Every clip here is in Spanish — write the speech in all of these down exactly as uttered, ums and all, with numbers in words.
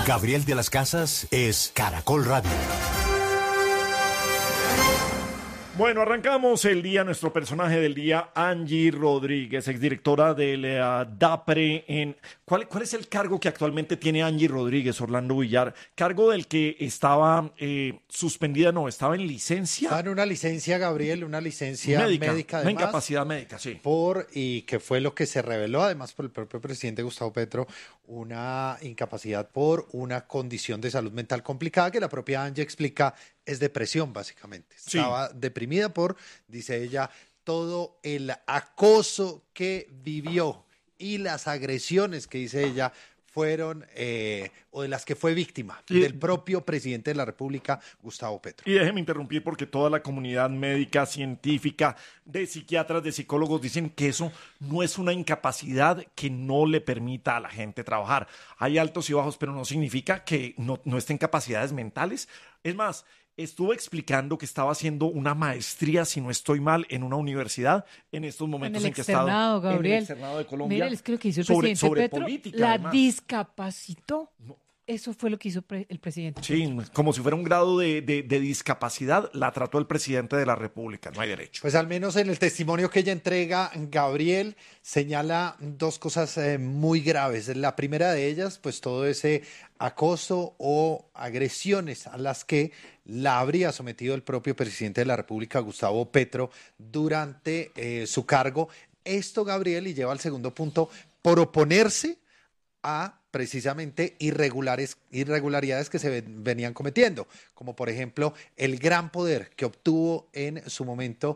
Gabriel de las Casas es Caracol Radio. Bueno, arrancamos el día, nuestro personaje del día, Angie Rodríguez, exdirectora del uh, DAPRE. En, ¿cuál, ¿Cuál es el cargo que actualmente tiene Angie Rodríguez, Orlando Villar? Cargo del que estaba eh, suspendida, no, estaba en licencia. Estaba en una licencia, Gabriel, una licencia médica, médica una además. incapacidad médica, sí. Por, y que fue lo que se reveló, además por el propio presidente Gustavo Petro, una incapacidad por una condición de salud mental complicada que la propia Angie explica es depresión, básicamente. Estaba sí. deprimida por, dice ella, todo el acoso que vivió y las agresiones que, dice ella, fueron, eh, o de las que fue víctima, y, del propio presidente de la República, Gustavo Petro. Y déjeme interrumpir porque toda la comunidad médica, científica, de psiquiatras, de psicólogos, dicen que eso no es una incapacidad que no le permita a la gente trabajar. Hay altos y bajos, pero no significa que no, no estén capacidades mentales. Es más, estuvo explicando que estaba haciendo una maestría, si no estoy mal, en una universidad en estos momentos en, en que estaba Gabriel. en el externado de Colombia. Mira, es que lo que hizo el sobre, presidente sobre Petro, política, la además. discapacitó. No. Eso fue lo que hizo pre- el presidente. Sí, como si fuera un grado de, de, de discapacidad, la trató el presidente de la República. No hay derecho. Pues al menos en el testimonio que ella entrega, Gabriel señala dos cosas eh, muy graves. La primera de ellas, pues todo ese acoso o agresiones a las que la habría sometido el propio presidente de la República, Gustavo Petro, durante eh, su cargo. Esto, Gabriel, y lleva al segundo punto, por oponerse a precisamente irregulares, irregularidades que se ven, venían cometiendo, como por ejemplo el gran poder que obtuvo en su momento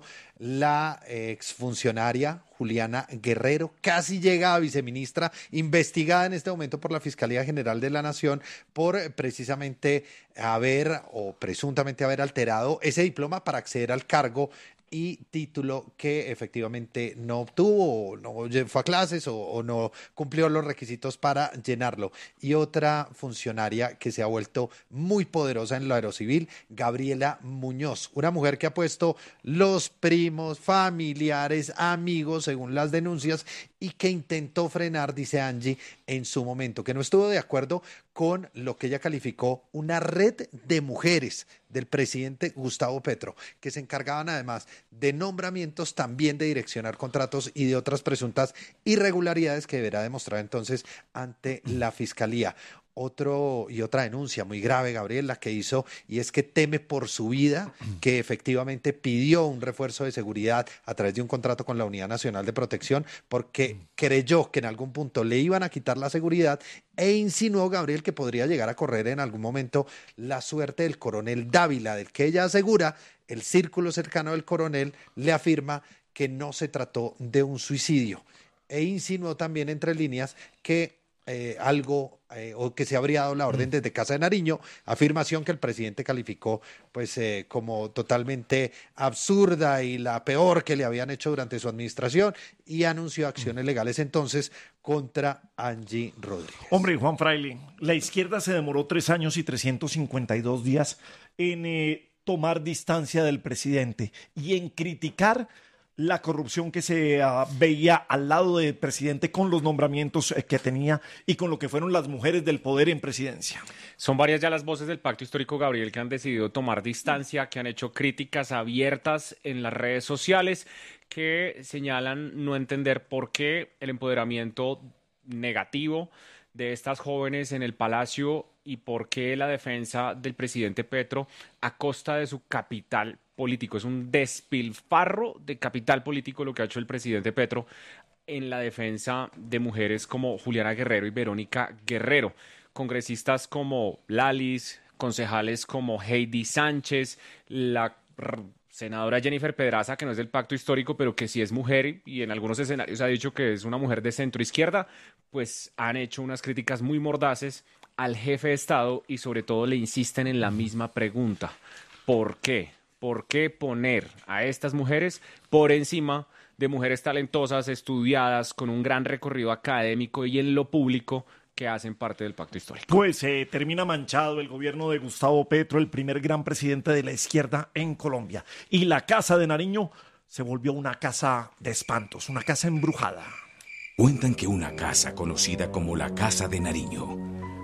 la eh, exfuncionaria Juliana Guerrero, casi llega a viceministra, investigada en este momento por la Fiscalía General de la Nación por eh, precisamente haber o presuntamente haber alterado ese diploma para acceder al cargo y título que efectivamente no obtuvo, o no fue a clases o, o no cumplió los requisitos para llenarlo. Y otra funcionaria que se ha vuelto muy poderosa en lo aerocivil, Gabriela Muñoz, una mujer que ha puesto los primos, familiares, amigos, según las denuncias, y que intentó frenar, dice Angie, en su momento, que no estuvo de acuerdo con lo que ella calificó una red de mujeres del presidente Gustavo Petro, que se encargaban además de nombramientos, también de direccionar contratos y de otras presuntas irregularidades que deberá demostrar entonces ante la Fiscalía. Otro y otra denuncia muy grave, Gabriel, la que hizo, y es que teme por su vida, que efectivamente pidió un refuerzo de seguridad a través de un contrato con la Unidad Nacional de Protección, porque creyó que en algún punto le iban a quitar la seguridad e insinuó, Gabriel, que podría llegar a correr en algún momento la suerte del coronel Dávila, del que ella asegura, el círculo cercano del coronel le afirma que no se trató de un suicidio, e insinuó también entre líneas que Eh, algo eh, o que se habría dado la orden desde Casa de Nariño, afirmación que el presidente calificó pues eh, como totalmente absurda y la peor que le habían hecho durante su administración, y anunció acciones legales entonces contra Angie Rodríguez. Hombre, Juan Fraile, la izquierda se demoró tres años y trescientos cincuenta y dos días en eh, tomar distancia del presidente y en criticar la corrupción que se uh, veía al lado del presidente con los nombramientos eh, que tenía y con lo que fueron las mujeres del poder en presidencia. Son varias ya las voces del Pacto Histórico, Gabriel, que han decidido tomar distancia, que han hecho críticas abiertas en las redes sociales, que señalan no entender por qué el empoderamiento negativo de estas jóvenes en el Palacio y por qué la defensa del presidente Petro a costa de su capital político. Es un despilfarro de capital político lo que ha hecho el presidente Petro en la defensa de mujeres como Juliana Guerrero y Verónica Guerrero, congresistas como Lalis, concejales como Heidi Sánchez, la senadora Jennifer Pedraza, que no es del Pacto Histórico, pero que sí es mujer y en algunos escenarios ha dicho que es una mujer de centro izquierda, pues han hecho unas críticas muy mordaces al jefe de Estado y sobre todo le insisten en la misma pregunta: ¿por qué? ¿Por qué poner a estas mujeres por encima de mujeres talentosas, estudiadas, con un gran recorrido académico y en lo público que hacen parte del Pacto Histórico? Pues eh, termina manchado el gobierno de Gustavo Petro, el primer gran presidente de la izquierda en Colombia. Y la Casa de Nariño se volvió una casa de espantos, una casa embrujada. Cuentan que una casa conocida como la Casa de Nariño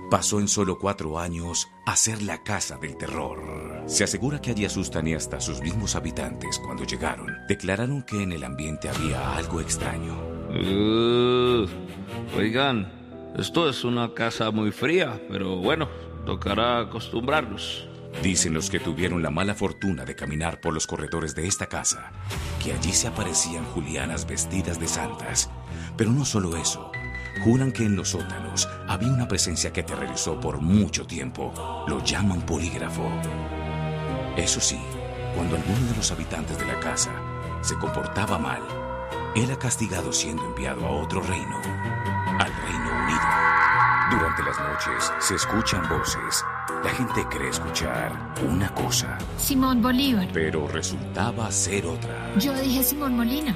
pasó en solo cuatro años a ser la casa del terror. Se asegura que allí asustan y hasta sus mismos habitantes cuando llegaron declararon que en el ambiente había algo extraño. Uh, oigan, esto es una casa muy fría, pero bueno, tocará acostumbrarnos. Dicen los que tuvieron la mala fortuna de caminar por los corredores de esta casa, que allí se aparecían Julianas vestidas de santas. Pero no solo eso, juran que en los sótanos había una presencia que aterrorizó por mucho tiempo. Lo llaman polígrafo. Eso sí, cuando alguno de los habitantes de la casa se comportaba mal, era castigado siendo enviado a otro reino, al Reino Unido. Durante las noches se escuchan voces. La gente cree escuchar una cosa, Simón Bolívar. pero resultaba ser otra. Yo dije Simón Molina.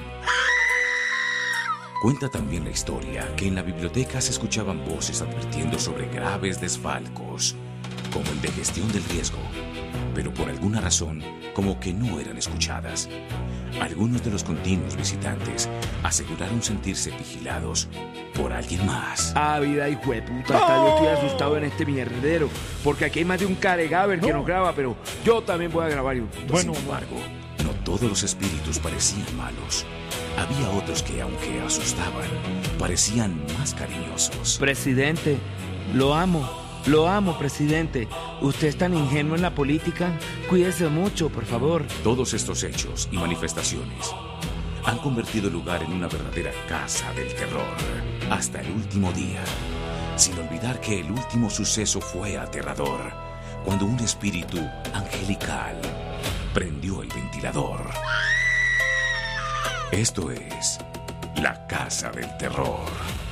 Cuenta también la historia que en la biblioteca se escuchaban voces advirtiendo sobre graves desfalcos, como el de gestión del riesgo, pero por alguna razón como que no eran escuchadas. Algunos de los continuos visitantes aseguraron sentirse vigilados por alguien más. Ah, vida hijo de puta, hasta yo estoy asustado en este mierdero, porque aquí hay más de un caregaber que nos graba, pero yo también voy a grabar. Sin embargo, no todos los espíritus parecían malos. Había otros que, aunque asustaban, parecían más cariñosos. Presidente, lo amo, lo amo, presidente. Usted es tan ingenuo en la política. Cuídese mucho, por favor. Todos estos hechos y manifestaciones han convertido el lugar en una verdadera casa del terror hasta el último día, sin olvidar que el último suceso fue aterrador, cuando un espíritu angelical prendió el ventilador. Esto es la Casa del Terror.